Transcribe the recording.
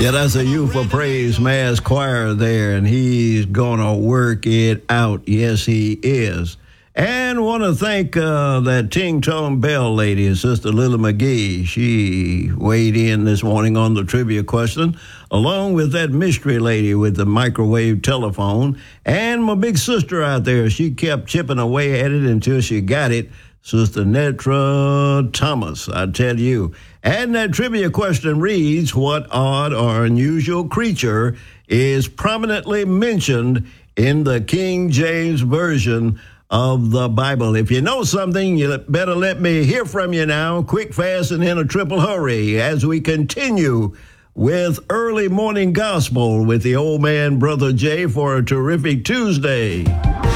Yeah, that's a Youth for Praise Mass Choir there, and he's going to work it out. Yes, he is. And want to thank that Ting Tone Bell lady, Sister Lily McGee. She weighed in this morning on the trivia question, along with that mystery lady with the microwave telephone. And my big sister out there, she kept chipping away at it until she got it. Sister Netra Thomas, I tell you. And that trivia question reads, what odd or unusual creature is prominently mentioned in the King James Version of the Bible? If you know something, you better let me hear from you now, quick, fast, and in a triple hurry, as we continue with Early Morning Gospel with the old man, Brother Jay, for a terrific Tuesday.